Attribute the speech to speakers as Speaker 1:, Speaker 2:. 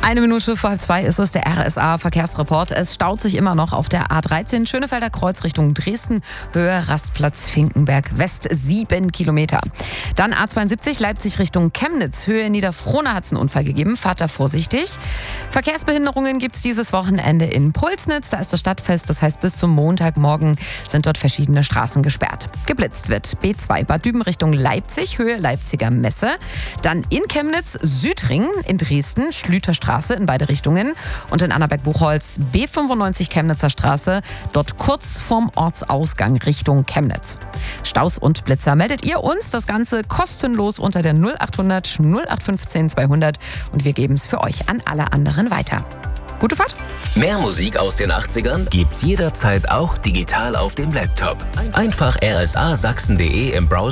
Speaker 1: 1 Minute vor 2 ist es, der RSA-Verkehrsreport. Es staut sich immer noch auf der A13 Schönefelder Kreuz Richtung Dresden, Höhe Rastplatz Finkenberg West, 7 Kilometer. Dann A72 Leipzig Richtung Chemnitz, Höhe Niederfrohna hat es einen Unfall gegeben, fahrt da vorsichtig. Verkehrsbehinderungen gibt es dieses Wochenende in Pulsnitz, da ist das Stadtfest, das heißt bis zum Montagmorgen sind dort verschiedene Straßen gesperrt. Geblitzt wird B2 Bad Düben Richtung Leipzig, Höhe Leipziger Messe. Dann in Chemnitz Südring, in Dresden Schlüterstraße in beide Richtungen und in Annaberg-Buchholz B95 Chemnitzer Straße, dort kurz vorm Ortsausgang Richtung Chemnitz. Staus und Blitzer meldet ihr uns, das Ganze kostenlos unter der 0800 0815 200 und wir geben es für euch an alle anderen weiter. Gute Fahrt!
Speaker 2: Mehr Musik aus den 80ern gibt's jederzeit auch digital auf dem Laptop. Einfach rsasachsen.de im Browser